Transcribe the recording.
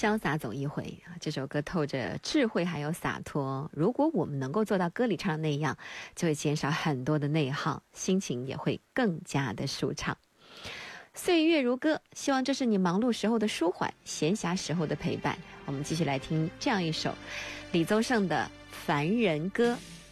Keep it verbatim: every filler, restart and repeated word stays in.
潇洒走一回，这首歌透着智慧还有洒脱。如果我们能够做到歌里唱的那样，就会减少很多的内耗，心情也会更加的舒畅。岁月如歌，希望这是你忙碌时候的舒缓，闲暇时候的陪伴。我们继续来听这样一首李宗盛的《凡人歌》。